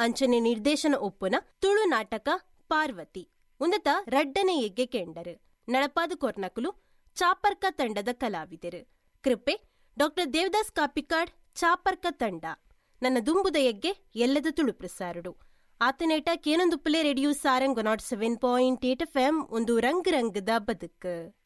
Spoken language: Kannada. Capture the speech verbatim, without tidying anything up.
ಅಂಚನೆ ನಿರ್ದೇಶನ ಒಪ್ಪುನ ತುಳು ನಾಟಕ ಪಾರ್ವತಿ ಉಂದತ ರಡ್ಡನೆ ಎಗ್ಗೆ ಕೆಂಡರು ನಳಪಾದು ಕೊರ್ನಕುಲು ಚಾಪರ್ಕ ತಂಡದ ಕಲಾವಿದರು. ಕೃಪೆ ಡಾಕ್ಟರ್ ದೇವದಾಸ್ ಕಾಪಿಕಾಡ್ ಚಾಪರ್ಕ ತಂಡ. ನನ್ನ ದುಂಬುದ ಎಗ್ಗೆ ಎಲ್ಲದ Tulu ಪ್ರಸಾರಡು ಆತನೇಟ ಕೇನೊಂದುಪ್ಪಲೆ radio Sarang not seven point eight F M ಒಂದು ರಂಗ್ ರಂಗದ ಬದುಕು.